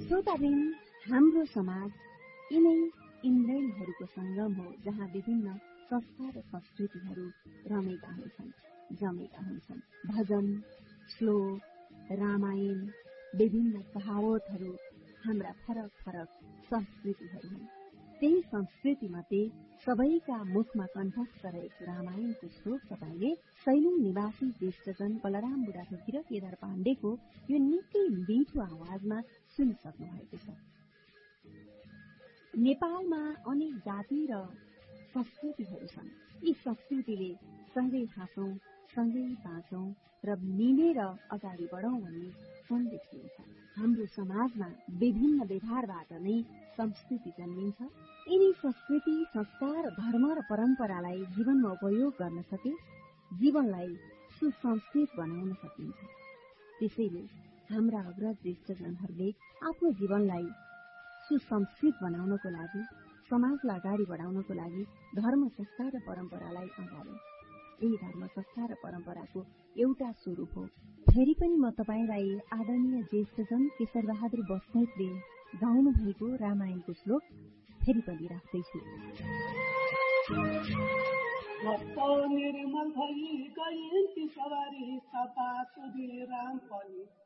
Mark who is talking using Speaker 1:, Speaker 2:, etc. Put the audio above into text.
Speaker 1: श्रोताबिन, हाम्रो समाज यिनै इन्द्रेणीहरूको संगम हो, जहाँ विभिन्न संस्कार र संस्कृतिहरू रमेका हुन्छन्, जमेका हुन्छन्। भजन, श्लोक, रामायण, विभिन्न कहावतहरू हाम्रा फरक फरक संस्कृतिहरू हुन्। त्यही संस्कृति मध्ये सबैका मुखमा कण्ठस्थ रहेको रामायणको श्लोक तपाईँले सैलुङ निवासी ज्येष्ठजन बलराम बुढाथोकी र केदार पाण्डेको यो निकै मिठो आवाजमा सुनिसक्नु भएको छ। नेपालमा अनेक जाति र संस्कृतिहरू छन्। यी संस्कृतिले सँगै हाँसौं, सँगै बाँचौं र मिलेर अगाडि बढौं भन्ने सन्देश दिन्छ। हाम्रो समाजमा विभिन्न व्यवहारबाट नै संस्कृति जन्मिन्छ। यिनी संस्कृति, संस्कार, धर्म र परम्परालाई जीवनमा उपयोग गर्न सके जीवनलाई सुसंस्कृत बनाउन सकिन्छ। त्यसैले हाम्रा अग्रज ज्येष्ठजनहरूले आफ्नो जीवनलाई सुसंस्कृत बनाउनको लागि, समाजलाई अगाडि बढाउनको लागि धर्म, संस्कार र परम्परालाई अँगाले। यही धर्म, संस्कार र परम्पराको एउटा स्वरूप हो। फेरि पनि म तपाईलाई आदरणीय ज्येष्ठजन केशरबहादुर बस्नेतले गाउनु भएको रामायणको श्लोक फेरि पनि राख्दैछु।
Speaker 2: निर्मल भई गइन्ती सवारी सपा सुधी राम पनि